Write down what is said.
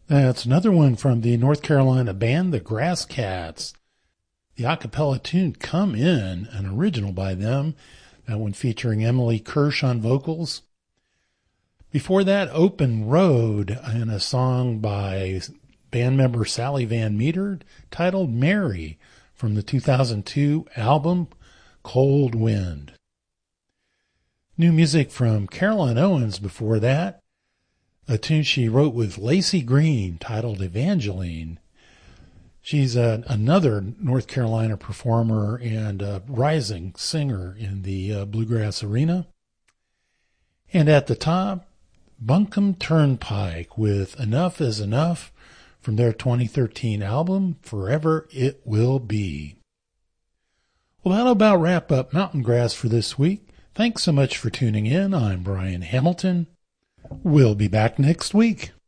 That's another one from the North Carolina band, the Grass Cats. The a cappella tune Come In, an original by them, that one featuring Emily Kirsch on vocals. Before that, Open Road, and a song by band member Sally Van Meter titled Mary from the 2002 album Cold Wind. New music from Caroline Owens before that, a tune she wrote with Lacey Green titled Evangeline. She's another North Carolina performer and a rising singer in the bluegrass arena. And at the top, Buncombe Turnpike with Enough Is Enough from their 2013 album, Forever It Will Be. Well, that'll about wrap up Mountain Grass for this week. Thanks so much for tuning in. I'm Brian Hamilton. We'll be back next week.